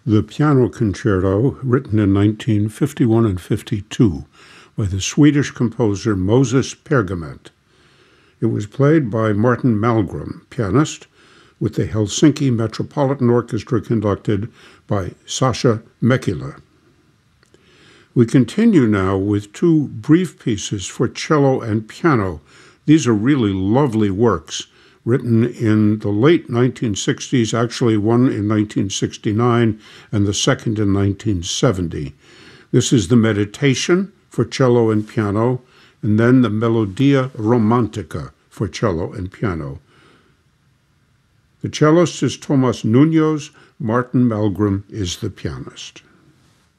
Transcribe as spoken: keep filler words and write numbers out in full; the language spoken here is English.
the Piano Concerto, written in nineteen fifty-one and fifty-two by the Swedish composer Moses Pergament. It was played by Martin Malmgren, pianist, with the Helsinki Metropolitan Orchestra conducted by Sasha Mäkelä. We continue now with two brief pieces for cello and piano. These are really lovely works, written in the late nineteen sixties, actually one in nineteen sixty-nine and the second in nineteen seventy. This is the Meditation for cello and piano, and then the Melodia Romantica for cello and piano. The cellist is Tomas Nuñoz, Martin Malmgren is the pianist.